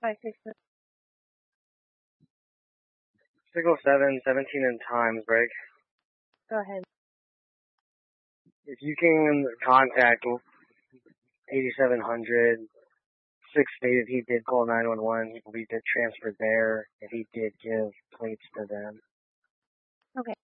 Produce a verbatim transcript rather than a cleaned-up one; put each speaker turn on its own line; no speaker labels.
five six seven.
six oh seven, seventeen in Times break.
Go ahead.
If you can contact eighty-seven hundred, six stated he did call nine one one. He did transfer there, and he did give plates to them.
Okay.